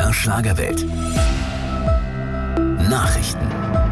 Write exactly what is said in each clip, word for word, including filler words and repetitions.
der Schlagerwelt. Nachrichten.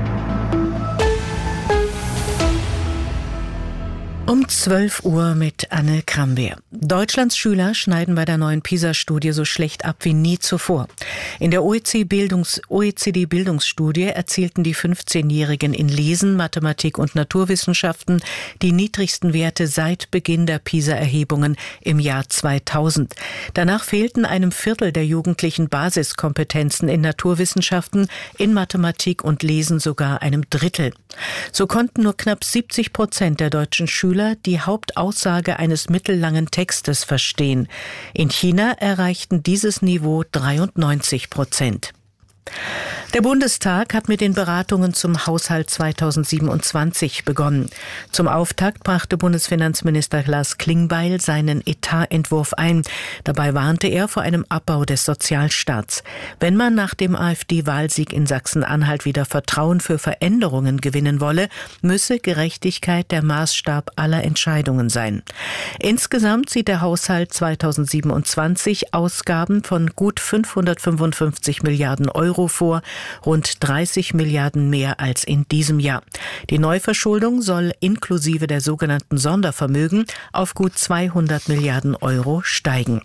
Um zwölf Uhr mit Anne Krambeer. Deutschlands Schüler schneiden bei der neuen PISA-Studie so schlecht ab wie nie zuvor. In der O E C D-Bildungsstudie erzielten die fünfzehnjährigen in Lesen, Mathematik und Naturwissenschaften die niedrigsten Werte seit Beginn der PISA-Erhebungen im Jahr zweitausend. Danach fehlten einem Viertel der Jugendlichen Basiskompetenzen in Naturwissenschaften, in Mathematik und Lesen sogar einem Drittel. So konnten nur knapp siebzig Prozent der deutschen Schüler die Hauptaussage eines mittellangen Textes verstehen. In China erreichten dieses Niveau dreiundneunzig Prozent. Der Bundestag hat mit den Beratungen zum Haushalt zweitausendsiebenundzwanzig begonnen. Zum Auftakt brachte Bundesfinanzminister Lars Klingbeil seinen Etatentwurf ein. Dabei warnte er vor einem Abbau des Sozialstaats. Wenn man nach dem AfD-Wahlsieg in Sachsen-Anhalt wieder Vertrauen für Veränderungen gewinnen wolle, müsse Gerechtigkeit der Maßstab aller Entscheidungen sein. Insgesamt sieht der Haushalt zweitausendsiebenundzwanzig Ausgaben von gut fünfhundertfünfundfünfzig Milliarden Euro vor, rund dreißig Milliarden mehr als in diesem Jahr. Die Neuverschuldung soll inklusive der sogenannten Sondervermögen auf gut zweihundert Milliarden Euro steigen.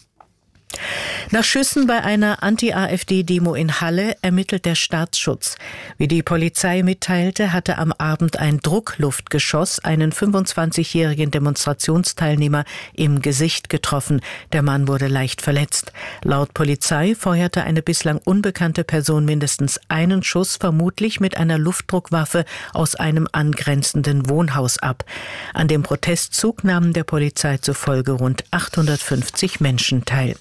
Nach Schüssen bei einer Anti-AfD-Demo in Halle ermittelt der Staatsschutz. Wie die Polizei mitteilte, hatte am Abend ein Druckluftgeschoss einen fünfundzwanzigjährigen Demonstrationsteilnehmer im Gesicht getroffen. Der Mann wurde leicht verletzt. Laut Polizei feuerte eine bislang unbekannte Person mindestens einen Schuss, vermutlich mit einer Luftdruckwaffe aus einem angrenzenden Wohnhaus ab. An dem Protestzug nahmen der Polizei zufolge rund achthundertfünfzig Menschen teil.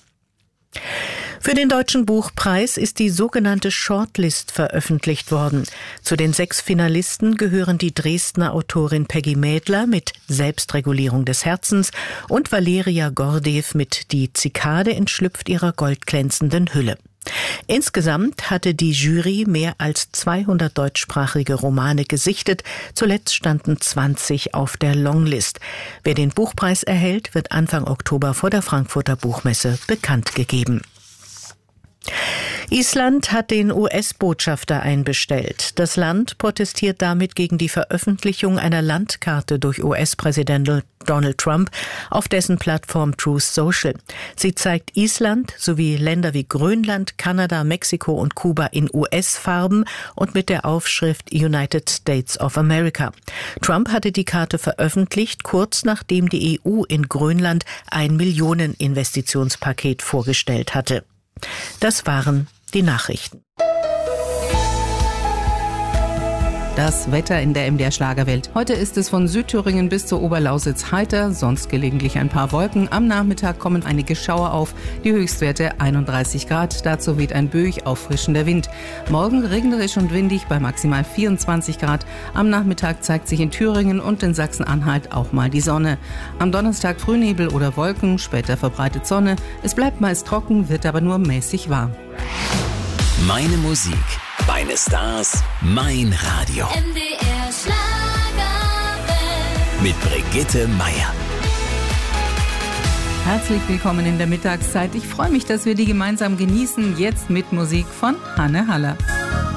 Für den Deutschen Buchpreis ist die sogenannte Shortlist veröffentlicht worden. Zu den sechs Finalisten gehören die Dresdner Autorin Peggy Mädler mit Selbstregulierung des Herzens und Valeria Gordeev mit Die Zikade entschlüpft ihrer goldglänzenden Hülle. Insgesamt hatte die Jury mehr als zweihundert deutschsprachige Romane gesichtet. Zuletzt standen zwanzig auf der Longlist. Wer den Buchpreis erhält, wird Anfang Oktober vor der Frankfurter Buchmesse bekannt gegeben. Island hat den U S-Botschafter einbestellt. Das Land protestiert damit gegen die Veröffentlichung einer Landkarte durch U S-Präsident Donald Trump auf dessen Plattform Truth Social. Sie zeigt Island sowie Länder wie Grönland, Kanada, Mexiko und Kuba in U S-Farben und mit der Aufschrift United States of America. Trump hatte die Karte veröffentlicht, kurz nachdem die E U in Grönland ein Millionen-Investitionspaket vorgestellt hatte. Das waren die Nachrichten. Das Wetter in der M D R Schlagerwelt. Heute ist es von Südthüringen bis zur Oberlausitz heiter, sonst gelegentlich ein paar Wolken. Am Nachmittag kommen einige Schauer auf, die Höchstwerte einunddreißig Grad. Dazu weht ein böig auffrischender Wind. Morgen regnerisch und windig bei maximal vierundzwanzig Grad. Am Nachmittag zeigt sich in Thüringen und in Sachsen-Anhalt auch mal die Sonne. Am Donnerstag Frühnebel oder Wolken, später verbreitet Sonne. Es bleibt meist trocken, wird aber nur mäßig warm. Meine Musik, meine Stars, mein Radio. M D R Schlagerwelt. Mit Brigitte Meier. Herzlich willkommen in der Mittagszeit. Ich freue mich, dass wir die gemeinsam genießen. Jetzt mit Musik von Hanne Haller.